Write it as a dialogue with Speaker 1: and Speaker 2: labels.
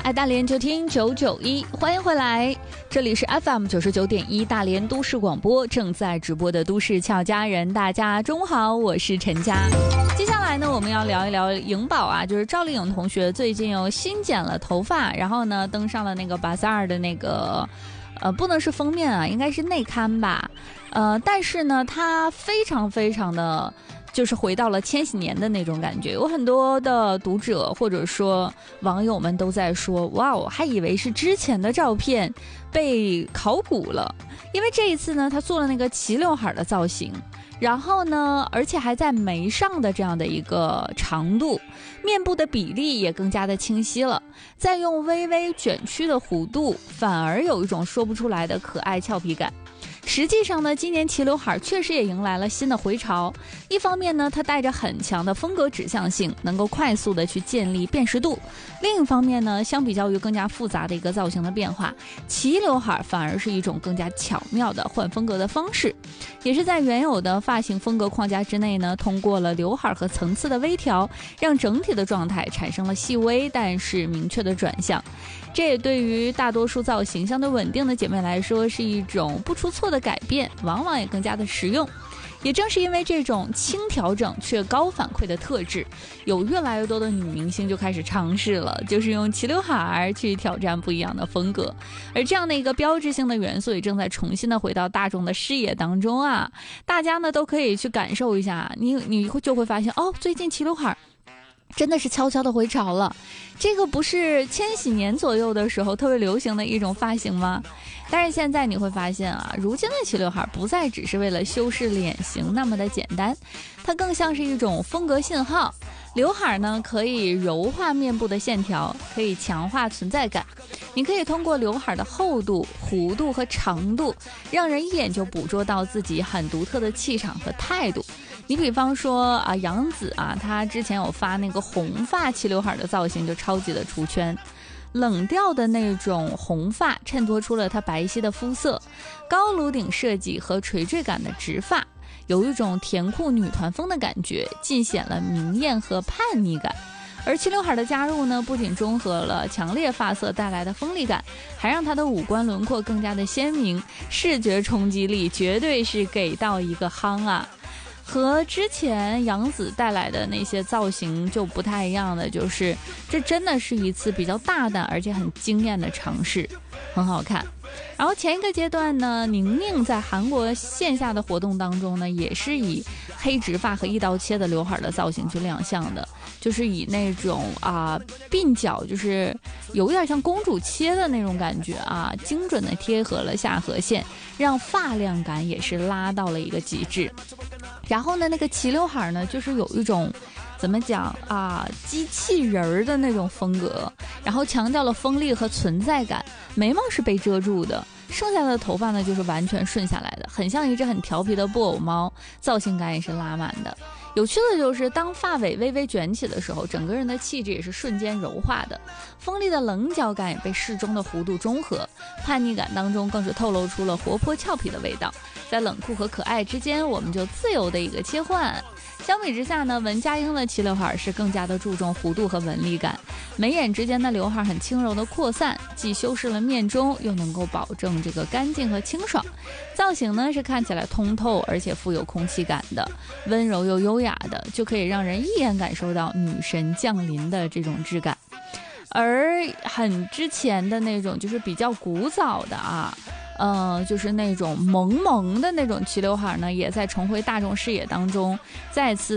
Speaker 1: 爱大连就听991，欢迎回来，这里是 FM 99.1大连都市广播，正在直播的都市俏佳人，大家中午好，我是陈佳。接下来呢，我们要聊一聊颖宝啊，就是赵丽颖同学最近又新剪了头发，然后呢登上了那个 Bazaar 的那个不能是封面啊，应该是内刊吧，但是呢她非常的就是回到了千禧年的那种感觉，有很多的读者或者说网友们都在说，哇，我还以为是之前的照片被考古了，因为这一次呢他做了那个齐刘海的造型，然后呢而且还在眉上的这样的一个长度，面部的比例也更加的清晰了，再用微微卷曲的弧度，反而有一种说不出来的可爱俏皮感。实际上呢，今年齐刘海确实也迎来了新的回潮。一方面呢，它带着很强的风格指向性，能够快速的去建立辨识度；另一方面呢，相比较于更加复杂的一个造型的变化，齐刘海反而是一种更加巧妙的换风格的方式，也是在原有的发型风格框架之内呢，通过了刘海和层次的微调，让整体的状态产生了细微但是明确的转向。这也对于大多数造型相对稳定的姐妹来说是一种不出错的改变，往往也更加的实用。也正是因为这种轻调整却高反馈的特质，有越来越多的女明星就开始尝试了，就是用齐刘海去挑战不一样的风格。而这样的一个标志性的元素也正在重新的回到大众的视野当中啊，大家呢都可以去感受一下，你就会发现哦，最近齐刘海真的是悄悄的回潮了，这个不是千禧年左右的时候特别流行的一种发型吗？但是现在你会发现啊，如今的齐刘海不再只是为了修饰脸型那么的简单，它更像是一种风格信号。刘海呢可以柔化面部的线条，可以强化存在感，你可以通过刘海的厚度、弧度和长度，让人一眼就捕捉到自己很独特的气场和态度。你比方说啊，杨紫啊，她之前有发那个红发齐刘海的造型，就超级的出圈。冷调的那种红发衬托出了她白皙的肤色，高颅顶设计和垂坠感的直发，有一种甜酷女团风的感觉，尽显了明艳和叛逆感。而齐刘海的加入呢，不仅中和了强烈发色带来的锋利感，还让她的五官轮廓更加的鲜明，视觉冲击力绝对是给到一个夯啊！和之前杨紫带来的那些造型就不太一样的，就是这真的是一次比较大胆而且很惊艳的尝试，很好看。然后前一个阶段呢，宁宁在韩国线下的活动当中呢，也是以黑直发和一刀切的刘海的造型去亮相的，就是以那种鬓角，就是有点像公主切的那种感觉啊，精准的贴合了下颌线，让发量感也是拉到了一个极致。然后呢，那个齐刘海呢，就是有一种怎么讲啊，机器人的那种风格，然后强调了锋利和存在感，眉毛是被遮住的，剩下的头发呢就是完全顺下来的，很像一只很调皮的布偶猫，造型感也是拉满的。有趣的就是当发尾微微卷起的时候，整个人的气质也是瞬间柔化的，锋利的棱角感也被适中的弧度中和，叛逆感当中更是透露出了活泼俏皮的味道，在冷酷和可爱之间，我们就自由的一个切换。相比之下呢，文佳英的齐刘海是更加的注重弧度和纹理感，眉眼之间的刘海很轻柔的扩散，既修饰了面中，又能够保证这个干净和清爽。造型呢是看起来通透而且富有空气感的，温柔又优雅的，就可以让人一眼感受到女神降临的这种质感。而很之前的那种就是比较古早的就是那种萌萌的那种齐刘海呢，也在重回大众视野当中，再次